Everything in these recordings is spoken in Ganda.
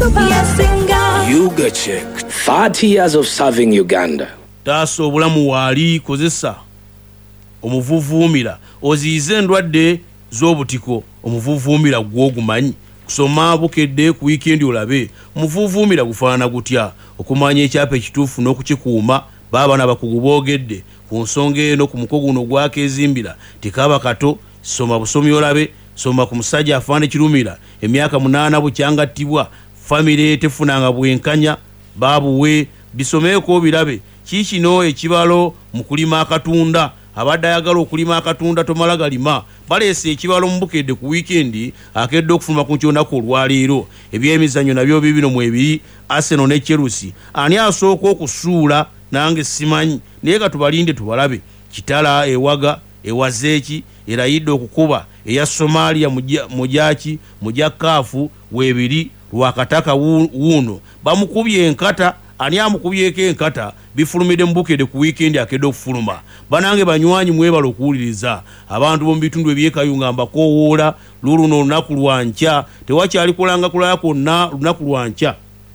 Yuga Check, 30 years of serving Uganda. Taso obulamu wali kozesa omuvuvuumira oziize endwadde z'obutiko omuvuvuumira gwogumanyi kusoma bukedde ku weekend olabe omuvuvuumira gufaana gutya okumanya ekyapa ekituufu n'okukikuuma baabana bakugu boogedde ku nsonga eno ku muko guno gwakeezimbira tekaba kato soma busomi olabe soma ku musajja afaana kirumira emyaka 8 bukyangattibwa famire tefunanga bwenkanya baabuwe bisomeeko birabe kikino ekibalo mu kulima akatunda abadde ayagala okulima akatunda tomala galima baleese ekibalo mu bukedde ku weekend akedde okufuluma ku nkyonako olwaleero ebyemizannyo nabyo bibino mu ebiri Arsenal ne Chelsea ani asooka okusuula nange simanyi naye katubalinde tubalabe kitala ewaga ewazeeki erayidde okukuba eya Somalia mujaki mujakaafu webiri lwakataka wuno bamukubye enkata ani amukubyeko enkata bifulumide mu bukedde ku weekend akedde okufuluma banange banywanyi mwebala okuwuliriza abantu bomu bitundu ebyekayunga mbakowoola luluno olunaku lwanca tewakyali kulanga kulaya kwonna lunaku lwanca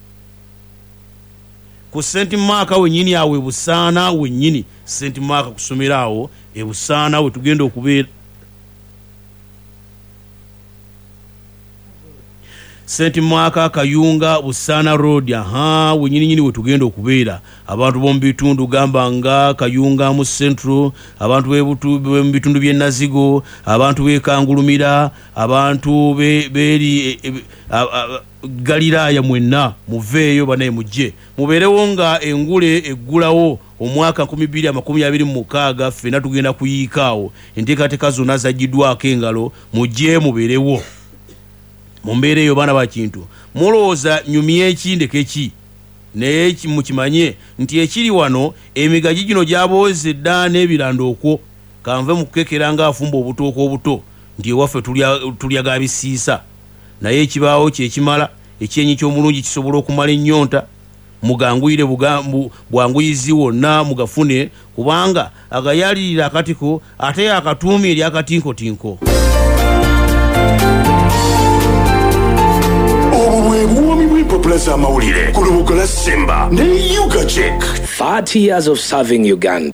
ku St. Mark wenyini awe busaana wenyini St. Mark kusomera awo ebusaana we tugenda okubeera St. Mark Kayunga Busana Road wenyini we tugenda okubeera abantu bomu bitundu gamba nga Kayunga mu Central abantu mu bitundu bye Nazigo abantu bekangulumira abantu beri Galilaya mwenna muveeyo banaye mujje muberewo nga engule eggulawo omwaka 2026 ffena tugenda kuyiikaawo enteekateeka zonna zaggiddwako engalo mujje muberewo mumbere yo bana bakintu mulooza nyumi ekindeke ki naye mukimanye nti ekiri wano emigaji gino gyaboze ddane ebirando okwo kanve mukukekeranga afumba obutooko obuto nti ewaffe tulya gabisiisa naye ekibaawo kyekimala ekyenyi ky'omulungi kisobola okumala ennyonta muganguyire bwanguyizi wonna mugafune kubanga agayalirira akatiko ate akatuumi eri akatinkotinko Plaza Maulire, Kulubukala Simba, ne Yuga Check. 30 years of serving Uganda.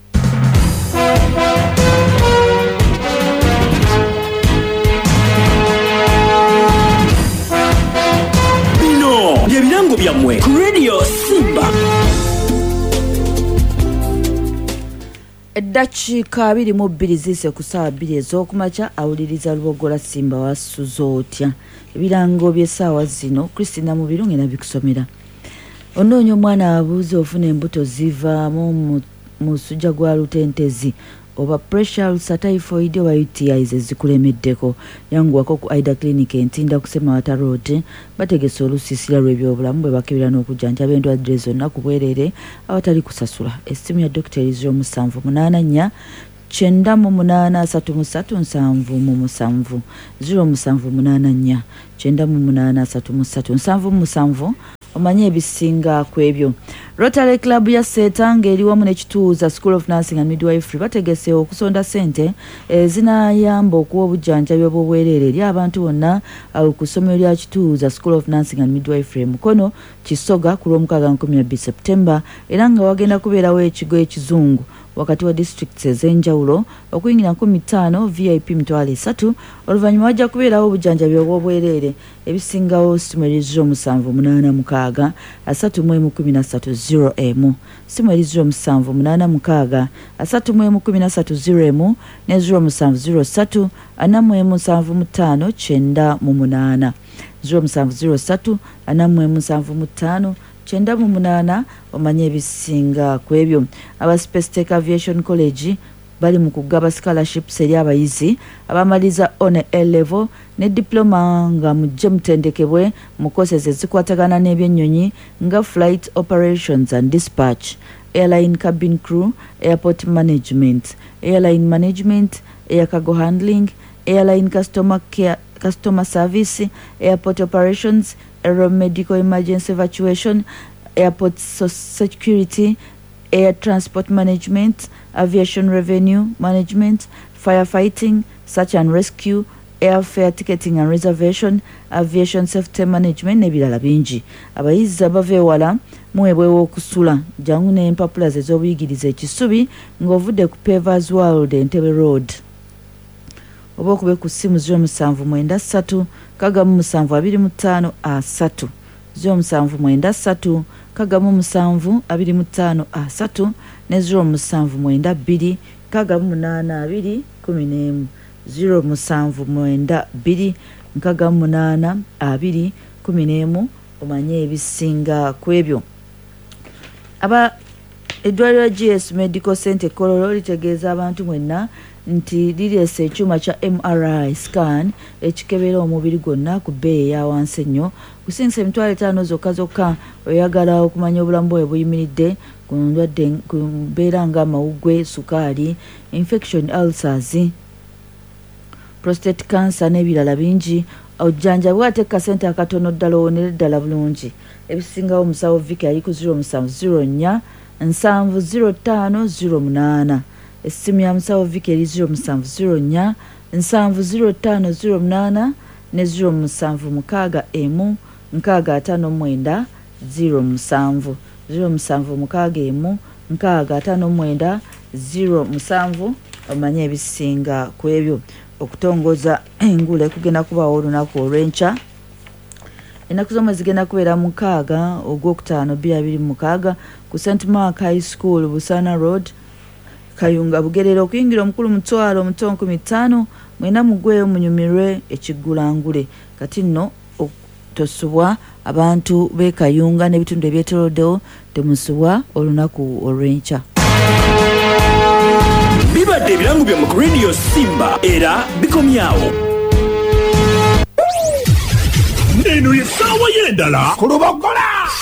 Bino, byebirango byamwe ku Radio Simba. Eddakiika 22 zise ku ssaawa 2 ez'okumakya awuliriza Lubogola Simba wasuza otya ebirango by'essaawa zino Christina Mubirungi nabikusomera onoonya omwana abuuze ofuna embuto zivaamu mu musujja gwa lutentezi oba pressure ulcer typhoid oba UTIs ezikulemeddeko yanguwako ku Aida Clinic entinda ku Semawata Road bategese olusiisira lw'ebyobulamu bwe bakebera n'okujjanjaba endwadde zonna ku bwereere awatali kusasula essimu ya Dr. Elizio 784 9833777 078 9833777 omanye ebisinga ku ebyo. Rotary Club ya Setanga eri wamu n'ekituuza School of Nursing and Midwifery bategese okusonda sente zinayamba okuwa obujjanjabi obw'obwereere eri abantu bonna ku ssomero lya kituuza School of Nursing and Midwifery Mukono Kisoga ku lw'omukaaga 12 September era nga wagenda kubeerawo ekigo ekizungu wakati wa districts ez'enjawulo okuyingira 15 VIP mitwalo 3 oluvannyuma wajja kubeerawo obujjanjabi obw'obwereere ebisingawo simerizo 786 313 simerizo 786 313 ne 0703 475 0703 475 9 omanye ebisinga ku ebyo. Aba Space Tech Aviation College bali mu kugaba scholarships eri abayizi abamaliza on A level ne diploma nga mujje mutendekebwe mu courses ezikwatagana n'ebyennyonyi nga flight operations and dispatch, airline cabin crew, airport management, airline management, air cargo handling, airline customer care, customer service, airport operations, aeromedical emergency evacuation, airport security, air transport management, aviation revenue management, firefighting, search and rescue, airfare ticketing and reservation, aviation safety management n'ebirala bingi. Abayizi abava ewala muwebwewo okusula jangu n'empapula ze z'obuyigiriza ekisubi ng'ovudde ku Pavers World Entebbe Road. Oba okube ku ssimu 0793 9725 3 0793 9725 3 ne 0792 98 11 0792 98 11 omanye ebisinga kwebyo. Aba eddwaliro GS Medical Center Kololo litegeeza abantu mwenna nti lirese ekyuma kya MRI scan ekikebera omubiri gwonna ku bbeeyi ya wansi ennyo kusingisa $5,000 zokka oyagala okumanya obulamu bwe buyimiridde ku ndwadde ku mbeera nga amawugwe, sukaali, infection, ulcers, prostate cancer n'ebirala bingi. Ojjanja bwate kasente akatono ddala owonere ddala bulungi. Ebisingawo omusawo Vicky ali ku 0704 70508. Essimu ya musawo Vicky eri 0704 70508 ne 0761 659 07 0761 659 07 omanye ebisinga ku ebyo. Okutongoza engule kugenda kubaawo olunaku olw'enkya. Ennaku z'omwezi zigenda kubeera 6 Ogwokutaano 2026 ku St Mark High School Busana Road Kayunga Bugerere. Okuyingira omukulu mutwalo omutonko 5 mwena mugweyo munyumirwe ekiggulangule. Kati nno tosubwa abantu be Kayunga n'ebitundu ebyetooloddewo temusubwa olunaku olw'enkya. Bibadde ebirango bya mu Radio Simba era bikomyawo. Neno ye sawa yendala kulubogola